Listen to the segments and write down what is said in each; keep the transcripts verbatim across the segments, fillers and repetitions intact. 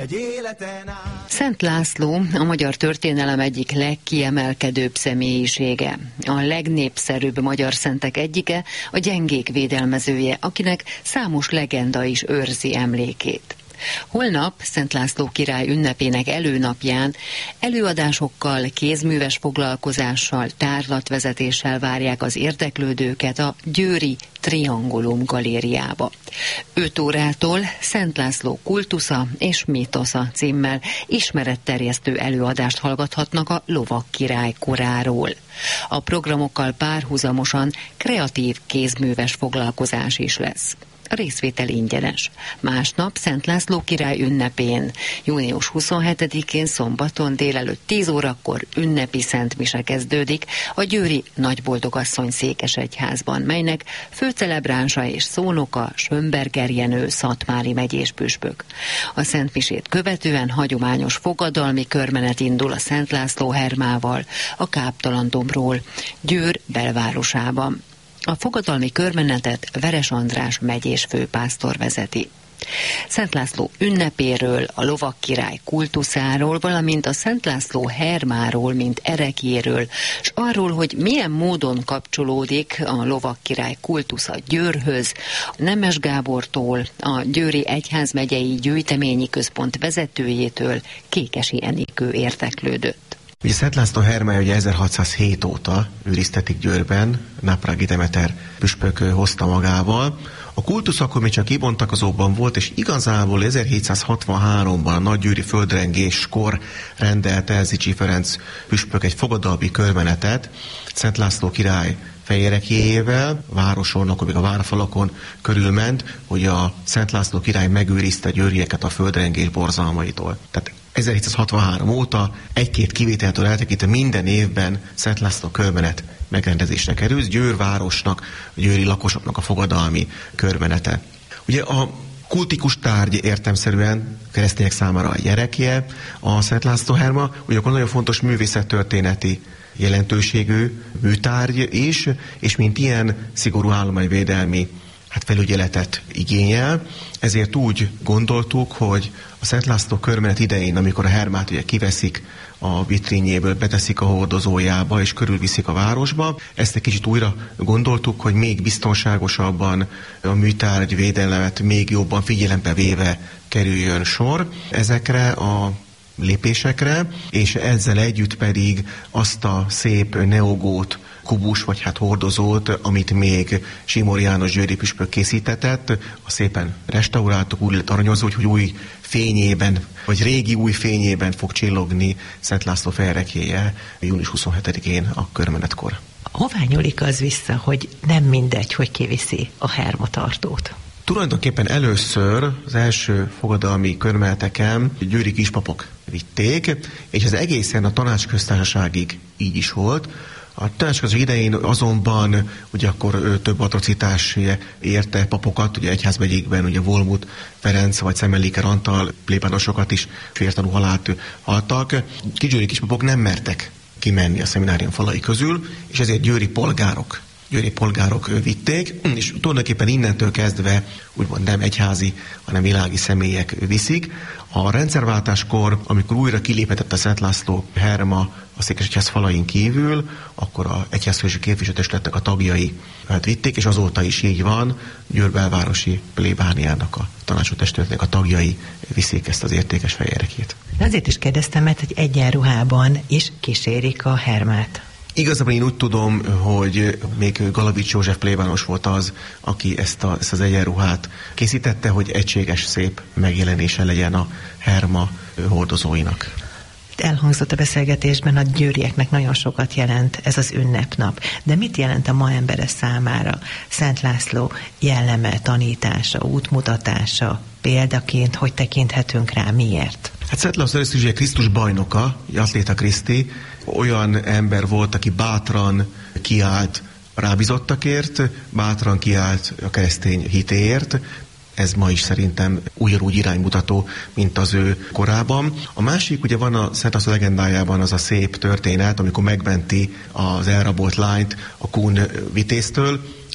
egy életen át. Szent László a magyar történelem egyik legkiemelkedőbb személyisége. A legnépszerűbb magyar szentek egyike, a gyengék védelmezője, akinek számos legenda is őrzi emlékét. Holnap Szent László király ünnepének előnapján előadásokkal, kézműves foglalkozással, tárlatvezetéssel várják az érdeklődőket a győri Triangulum galériába. öt órától Szent László kultusza és mítosza címmel ismeretterjesztő előadást hallgathatnak a lovak király koráról. A programokkal párhuzamosan kreatív kézműves foglalkozás is lesz. A részvétel ingyenes. Másnap Szent László király ünnepén, június huszonhetedikén szombaton délelőtt tíz órakor ünnepi szentmise kezdődik a győri Nagyboldogasszony székesegyházban, melynek főcelebránsa és szónoka Schönberger Jenő szatmári megyés püspök. A szentmisét követően hagyományos fogadalmi körmenet indul a Szent László hermával a Káptalan-dombról, Győr belvárosában. A fogadalmi körmenetet Veres András megyés főpásztor vezeti. Szent László ünnepéről, a lovak király kultuszáról, valamint a Szent László hermáról, mint erekjéről, s arról, hogy milyen módon kapcsolódik a lovak király kultusza Győrhöz, Nemes Gábortól, a Győri Egyházmegyei Gyűjteményi Központ vezetőjétől Kékesi Enikő érdeklődött. Ugye Szent László hermája ugye ezerhatszázhét óta őriztetik Győrben, Náprági Demeter püspök hozta magával. A kultusz akkor még csak kibontakozóban volt, és igazából ezerhétszázhatvanháromban a nagygyőri földrengéskor rendelt Elzicsi Ferenc püspök egy fogadalmi körmenetet Szent László király fejerekjéjével, városon, akkor még a várfalakon körülment, hogy a Szent László király megőrizte győrieket a földrengés borzalmaitól. Tehát ezerhétszázhatvanhárom óta egy-két kivételtől eltekintve minden évben Szent László körmenet megrendezésre kerül, Győr városnak, a győri lakosoknak a fogadalmi körmenete. Ugye a kultikus tárgy értelemszerűen keresztények számára a gyerekje, a Szent László herma, ugyanakkor nagyon fontos művészettörténeti jelentőségű műtárgy is, és mint ilyen szigorú állományvédelmi hát felügyeletet igényel, ezért úgy gondoltuk, hogy a Szent László körmenet idején, amikor a hermát ugye kiveszik a vitrínjéből, beteszik a hordozójába és körülviszik a városba, ezt egy kicsit újra gondoltuk, hogy még biztonságosabban a műtárgy védelemet még jobban figyelembe véve kerüljön sor ezekre a lépésekre, és ezzel együtt pedig azt a szép neogót, kubus, vagy hát hordozót, amit még Simor János győri püspök készítetett, a szépen restauráltuk, úgy lett aranyozva, hogy új fényében, vagy régi új fényében fog csillogni Szent László fejerekjéje június huszonhetedikén a körmenetkor. Hová nyúlik az vissza, hogy nem mindegy, hogy kiviszi a hermatartót? Tulajdonképpen először az első fogadalmi körmeneteken győri kispapok vitték, és ez egészen a tanácsköztársaságig így is volt. A tanácskozás idején azonban ugye akkor több atrocitás érte papokat, ugye egyházmegyékben ugye Volmut Ferenc vagy Szemmelléker Antal plébánosokat is féltanú halált haltak. Kigyőri kispapok nem mertek kimenni a szeminárium falai közül, és ezért győri polgárok győri polgárok vitték, és tulajdonképpen innentől kezdve úgymond nem egyházi, hanem világi személyek viszik. A rendszerváltáskor, amikor újra kiléphetett a Szent László herma a székesegyház falain kívül, akkor a egyházfősi képviselőtestületnek a tagjai hát vitték, és azóta is így van, Győr belvárosi plébániának a tanácsotestületnek a tagjai viszik ezt az értékes fejerekét. De azért is kérdeztem, mert hogy egyenruhában is kísérik a hermát. Igazából én úgy tudom, hogy még Galavics József plébános volt az, aki ezt, a, ezt az egyenruhát készítette, hogy egységes, szép megjelenése legyen a herma hordozóinak. Elhangzott a beszélgetésben, a győrieknek nagyon sokat jelent ez az ünnepnap. De mit jelent a ma embere számára Szent László jelleme, tanítása, útmutatása, példaként, hogy tekinthetünk rá, miért? Hát Szent László először is Krisztus bajnoka, Atléta Kriszti, olyan ember volt, aki bátran kiállt rábízottakért, bátran kiállt a keresztény hitéért. Ez ma is szerintem ugyanúgy iránymutató, mint az ő korában. A másik, ugye van a Szent László legendájában az a szép történet, amikor megmenti az elrabolt lányt a Kun vitéztől,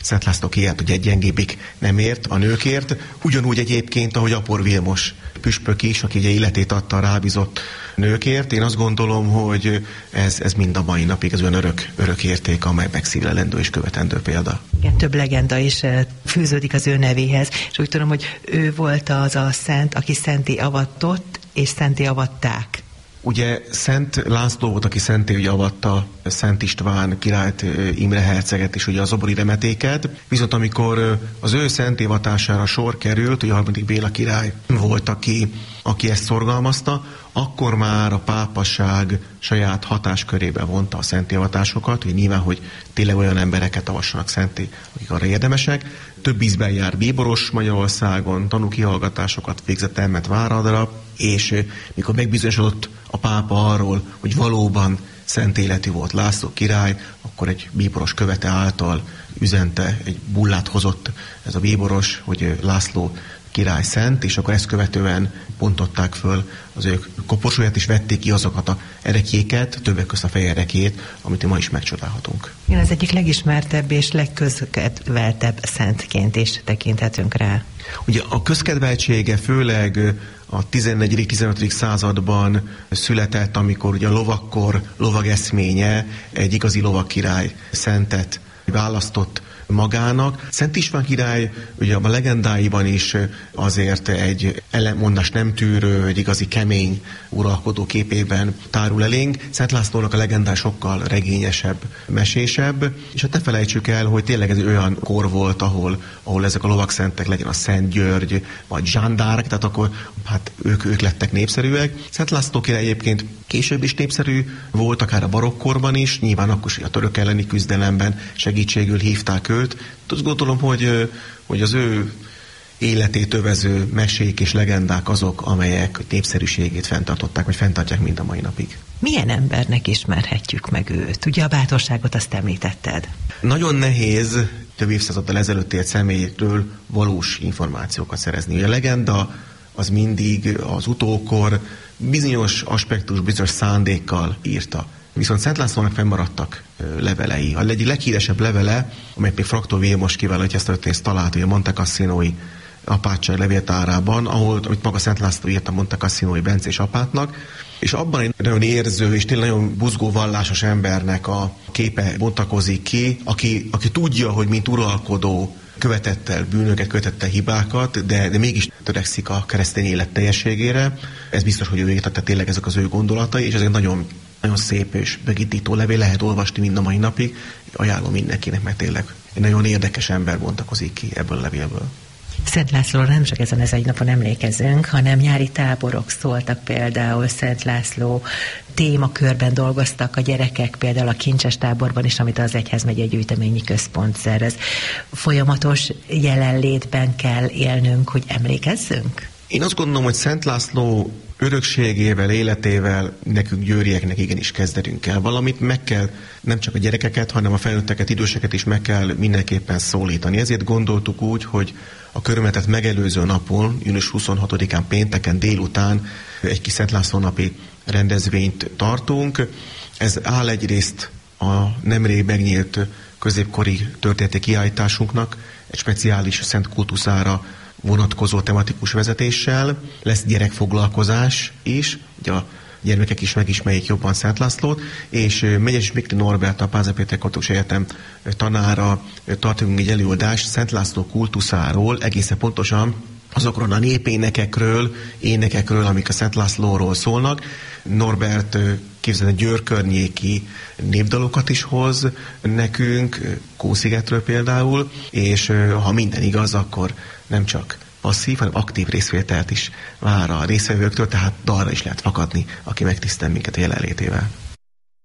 Szent László kiállt, hogy egy gyengébbik nem ért a nőkért, ugyanúgy egyébként, ahogy Apor Vilmos püspök is, aki ugye életét adta a rábízott nőkért. Én azt gondolom, hogy ez, ez mind a mai napig az olyan örök, örök érték, amely megszívlelendő és követendő példa. Igen, több legenda is fűződik az ő nevéhez, és úgy tudom, hogy ő volt az a szent, aki szenté avatott, és szenté avatták. Ugye Szent László volt, aki szenté avatta Szent István királyt, Imre herceget és ugye az zobori remetéket, viszont amikor az ő szentévatására sor került, ugye a harmadik Béla király volt, aki, aki ezt szorgalmazta, akkor már a pápaság saját hatáskörébe vonta a szentéavatásokat, hogy nyilván, hogy tényleg olyan embereket avassanak szenté, akik arra érdemesek. Több ízben jár bíboros Magyarországon, tanúkihallgatásokat végzett, elment Váradra, és mikor megbizonyosodott a pápa arról, hogy valóban szent életű volt László király, akkor egy bíboros követe által üzente, egy bullát hozott ez a bíboros, hogy László király szent, és akkor ezt követően bontották föl az ő koporsóját, és vették ki azokat a erekjéket, többek között a fejerekjét, amit ma is megcsodálhatunk. Igen, az egyik legismertebb és legközkedveltebb szentként is tekinthetünk rá. Ugye a közkedveltsége főleg a tizennegyedik-tizenötödik században született, amikor ugye a lovakkor lovageszménye egy igazi lovagkirály szentet választott magának. Szent István király ugye a legendáiban is azért egy ellenmondás nem tűrő, egy igazi kemény uralkodó képében tárul elénk. Szent Lászlónak a legendái sokkal regényesebb, mesésebb, és hát ne felejtsük el, hogy tényleg ez olyan kor volt, ahol, ahol ezek a lovagszentek, legyen a Szent György, vagy Jeanne d'Arc, tehát akkor hát ők, ők lettek népszerűek. Szent László király egyébként később is népszerű volt, akár a barokkorban is, nyilván akkor is a török elleni küzdelemben segítségül hívták őt. Azt gondolom, hogy, hogy az ő életét övező mesék és legendák azok, amelyek népszerűségét fenntartották, vagy fenntartják mind a mai napig. Milyen embernek ismerhetjük meg őt? Ugye a bátorságot azt említetted. Nagyon nehéz több évszázaddal ezelőtt élt személyről valós információkat szerezni. Ugye a legenda az mindig az utókor bizonyos aspektus, bizonyos szándékkal írta. Viszont Szent Lászlónak fennmaradtak levelei. A egyik leghíresebb levele, amely még Fraktó Vilmos kivel, hogy ezt történt talált, hogy a Monte Cassinói apátság levéltárában, ahol, amit maga Szent László írt a Monte Cassinói bencés apátnak, és abban egy nagyon érző és tényleg nagyon buzgó vallásos embernek a képe bontakozik ki, aki, aki tudja, hogy mint uralkodó követett el bűnöket, követett el hibákat, de, de mégis törekszik a keresztény élet teljességére. Ez biztos, hogy ő értette tényleg ezek az ő gondolatai, és ez egy nagyon nagyon szép és megindító levél, lehet olvasni mind a mai napig. Ajánlom mindenkinek, mert tényleg egy nagyon érdekes ember bontakozik ki ebből a levélből. Szent Lászlóra nem csak ezen az egy napon emlékezünk, hanem nyári táborok szóltak például Szent László témakörben dolgoztak a gyerekek, például a Kincses táborban is, amit az Egyházmegye Gyűjteményi Központ szervez. Folyamatos jelenlétben kell élnünk, hogy emlékezzünk? Én azt gondolom, hogy Szent László örökségével, életével nekünk győrieknek igenis kezdenünk kell valamit, meg kell nem csak a gyerekeket, hanem a felnőtteket, időseket is meg kell mindenképpen szólítani. Ezért gondoltuk úgy, hogy a körmetet megelőző napon, június huszonhatodikán pénteken délután egy kis Szent László napi rendezvényt tartunk. Ez áll egyrészt a nemrég megnyílt középkori történeti kiállításunknak, egy speciális szent kultuszára vonatkozó tematikus vezetéssel, lesz gyerekfoglalkozás is, ugye a gyermekek is megismerjék jobban Szent Lászlót, és Megyes Mikli Norbert, a Pázmány Péter Katolikus Egyetem tanára tartunk egy előadást Szent László kultuszáról, egészen pontosan azokról a népénekekről, énekekről, amik a Szent Lászlóról szólnak. Norbert képzelni Győr környéki népdalokat is hoz nekünk, Kószigetről például, és ha minden igaz, akkor nem csak passzív, hanem aktív részvételt is vár a részvevőktől, tehát dalra is lehet fakadni, aki megtisztel minket a jelenlétével.